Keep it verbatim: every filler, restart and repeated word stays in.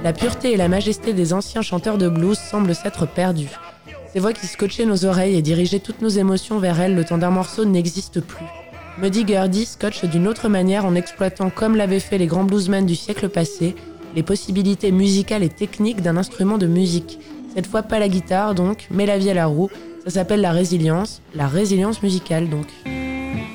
La pureté et la majesté des anciens chanteurs de blues semblent s'être perdues. Ces voix qui scotchaient nos oreilles et dirigeaient toutes nos émotions vers elles le temps d'un morceau n'existent plus. Muddy Gurdy scotche d'une autre manière en exploitant, comme l'avaient fait les grands bluesmen du siècle passé, les possibilités musicales et techniques d'un instrument de musique. Cette fois pas la guitare donc, mais la vie à la roue. Ça s'appelle la résilience, la résilience musicale donc.